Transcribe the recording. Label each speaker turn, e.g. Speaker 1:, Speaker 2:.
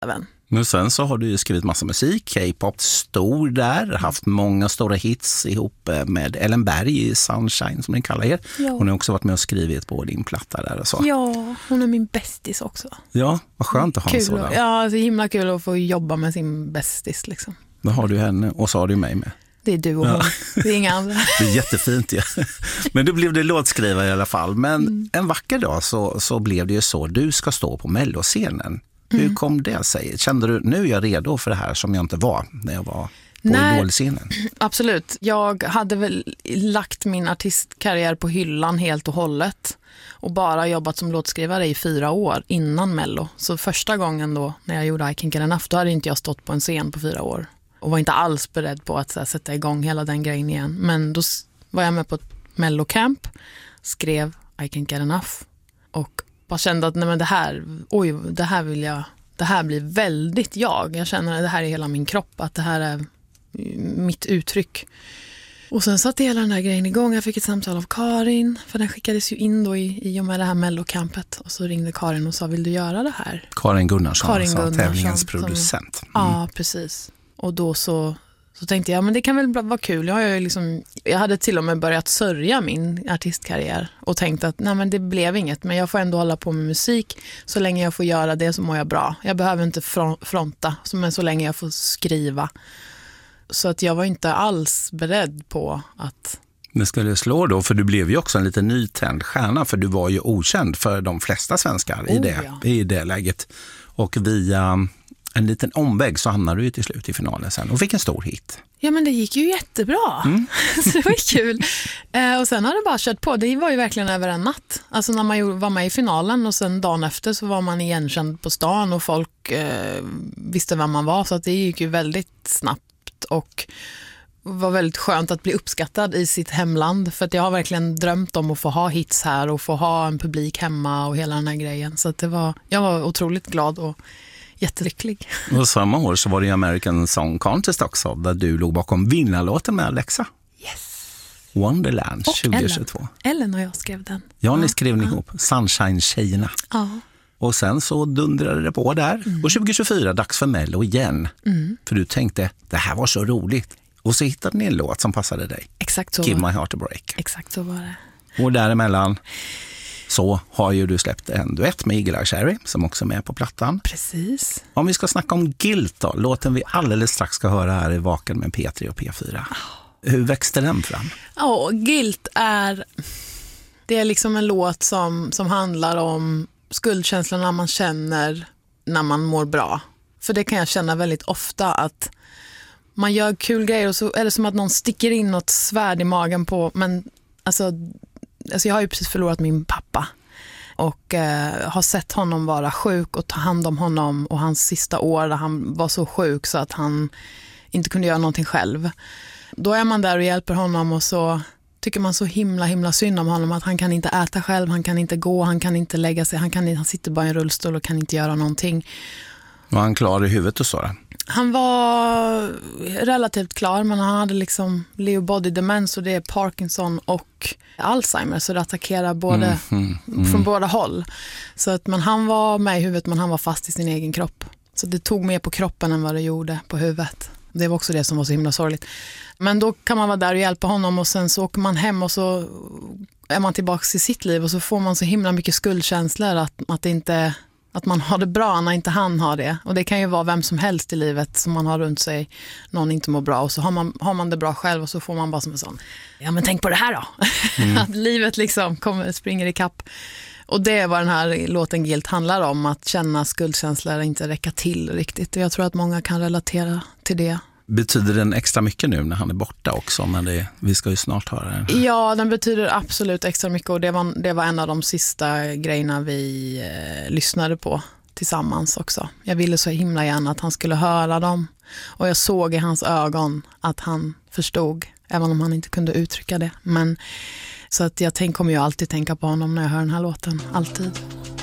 Speaker 1: även.
Speaker 2: Men sen så har du ju skrivit massa musik, K-pop stor där, haft många stora hits ihop med Ellen Berg i Sunshine som ni kallar er.
Speaker 1: Ja.
Speaker 2: Hon har också varit med och skrivit på din platta där och så.
Speaker 1: Ja, hon är min bästis också.
Speaker 2: Ja, vad skönt att ha en sådan.
Speaker 1: Ja, det är himla kul att få jobba med sin bästis liksom.
Speaker 2: Då har du henne och så har du mig med.
Speaker 1: Det är du och hon. Det är inga andra.
Speaker 2: Det är jättefint, ja. Men då blev det låtskrivare i alla fall. Men en vacker dag så blev det ju så. Du ska stå på Melloscenen. Hur kom det sig? Kände du, nu är jag redo för det här som jag inte var när jag var på Idol-scenen?
Speaker 1: Absolut. Jag hade väl lagt min artistkarriär på hyllan helt och hållet. Och bara jobbat som låtskrivare i 4 år innan Mello. Så första gången då när jag gjorde I Can't Get Enough, då hade inte jag stått på en scen på 4 år. Och var inte alls beredd på att sätta igång hela den grejen igen. Men då var jag med på ett Mello-camp, skrev I Can't Get Enough. Och bara kände att nej, men det här blir väldigt jag. Jag känner att det här är hela min kropp, att det här är mitt uttryck. Och sen satte hela den här grejen igång. Jag fick ett samtal av Karin, för den skickades ju in då i och med det här Mello-campet. Och så ringde Karin och sa, vill du göra det här?
Speaker 2: Karin Gunnarsson, tävlingens producent.
Speaker 1: Ja, precis. Och då så tänkte jag, men det kan väl vara kul. Jag hade till och med börjat sörja min artistkarriär och tänkte att nej, men det blev inget. Men jag får ändå hålla på med musik. Så länge jag får göra det så mår jag bra. Jag behöver inte fronta, men så länge jag får skriva. Så att jag var inte alls beredd på att...
Speaker 2: Det skulle slå då, för du blev ju också en lite nytänd stjärna. För du var ju okänd för de flesta svenskar i det läget. Och via en liten omväg så hamnade du ju till slut i finalen sen och fick en stor hit.
Speaker 1: Ja, men det gick ju jättebra. Så det var kul. Och sen har det bara kört på. Det var ju verkligen över en natt. Alltså när man var med i finalen och sen dagen efter så var man igenkänd på stan och folk visste vem man var. Så att det gick ju väldigt snabbt och var väldigt skönt att bli uppskattad i sitt hemland. För att jag har verkligen drömt om att få ha hits här och få ha en publik hemma och hela den här grejen. Så att jag var otroligt glad och jättelycklig.
Speaker 2: Och samma år så var det American Song Contest också, där du låg bakom vinnarlåten med Alexa.
Speaker 1: Yes.
Speaker 2: Wonderland 2022.
Speaker 1: Ellen och jag skrev den.
Speaker 2: Ja, ni skrev ni ihop. Sunshine-tjejerna.
Speaker 1: Ja.
Speaker 2: Och sen så dundrade det på där. Och 2024, dags för Mello igen. För du tänkte, det här var så roligt. Och så hittade ni en låt som passade dig.
Speaker 1: Exakt så.
Speaker 2: Give My Heart a Break.
Speaker 1: Exakt så var det.
Speaker 2: Och däremellan så har ju du släppt en duett med Eagle-Eye Cherry som också är med på plattan.
Speaker 1: Precis.
Speaker 2: Om vi ska snacka om Guilt då, låten vi alldeles strax ska höra här i Vaken med P3 och P4. Hur växte den fram?
Speaker 1: Ja, Guilt det är liksom en låt som handlar om skuldkänslorna man känner när man mår bra. För det kan jag känna väldigt ofta, att man gör kul grejer och så är det som att någon sticker in något svärd i magen på, men alltså jag har ju precis förlorat min pappa och har sett honom vara sjuk och ta hand om honom, och hans sista år där han var så sjuk så att han inte kunde göra någonting själv. Då är man där och hjälper honom, och så tycker man så himla synd om honom, att han kan inte äta själv, han kan inte gå, han kan inte lägga sig, han sitter bara i en rullstol och kan inte göra någonting.
Speaker 2: Var han klar i huvudet och så då?
Speaker 1: Han var relativt klar, men han hade liksom Lewy body demens, och det är Parkinson och Alzheimer, så det attackerar från båda håll. Så att han var med i huvudet, men han var fast i sin egen kropp. Så det tog mer på kroppen än vad det gjorde på huvudet. Det var också det som var så himla sorgligt. Men då kan man vara där och hjälpa honom, och sen så åker man hem och så är man tillbaka i sitt liv, och så får man så himla mycket skuldkänslor att man har det bra när inte han har det. Och det kan ju vara vem som helst i livet som man har runt sig, någon inte mår bra, och så har man det bra själv, och så får man bara som en sån, ja men tänk på det här då. Att livet liksom springer i kapp. Och det är vad den här låten Guilt handlar om, att känna skuldkänslor och inte räcka till riktigt. Och jag tror att många kan relatera till det.
Speaker 2: Betyder den extra mycket nu när han är borta också? Men vi ska ju snart höra den.
Speaker 1: Ja, den betyder absolut extra mycket, och det var en av de sista grejerna vi lyssnade på tillsammans också. Jag ville så himla gärna att han skulle höra dem, och jag såg i hans ögon att han förstod, även om han inte kunde uttrycka det. Men så att jag kommer ju alltid tänka på honom när jag hör den här låten, alltid.